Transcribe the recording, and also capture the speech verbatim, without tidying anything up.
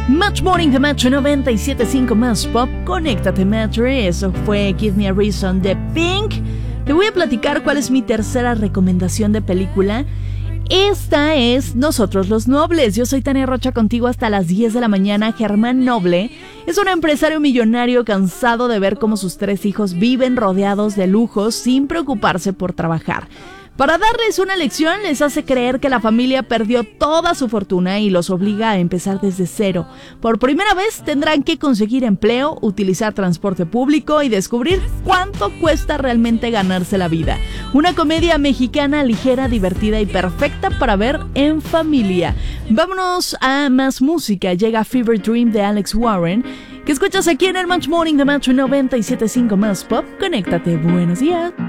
Match Morning de Metro noventa y siete punto cinco más Pop. Conéctate, Metro. Eso fue Give Me a Reason de Pink. Te voy a platicar cuál es mi tercera recomendación de película. Esta es Nosotros los Nobles. Yo soy Tania Rocha, contigo hasta las diez de la mañana. Germán Noble es un empresario millonario cansado de ver cómo sus tres hijos viven rodeados de lujos sin preocuparse por trabajar. Para darles una lección, les hace creer que la familia perdió toda su fortuna y los obliga a empezar desde cero. Por primera vez tendrán que conseguir empleo, utilizar transporte público y descubrir cuánto cuesta realmente ganarse la vida. Una comedia mexicana ligera, divertida y perfecta para ver en familia. Vámonos a más música. Llega Fever Dream de Alex Warren, que escuchas aquí en el Match Morning de Match noventa y siete punto cinco más Pop. Conéctate. Buenos días.